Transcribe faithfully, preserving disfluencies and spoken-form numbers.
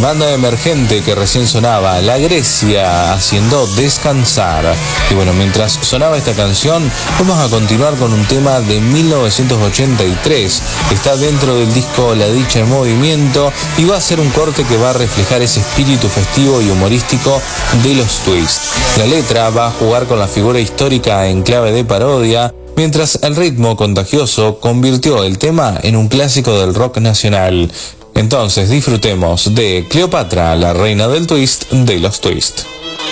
Banda emergente que recién sonaba, La Grecia haciendo Descansar. Y bueno, mientras sonaba esta canción, vamos a continuar con un tema de mil novecientos ochenta y tres. Está dentro del disco La Dicha en Movimiento y va a ser un corte que va a reflejar ese espíritu festivo y humorístico de los Twist. La letra va a jugar con la figura histórica en clave de parodia, mientras el ritmo contagioso convirtió el tema en un clásico del rock nacional. Entonces disfrutemos de Cleopatra, la reina del twist de los Twist.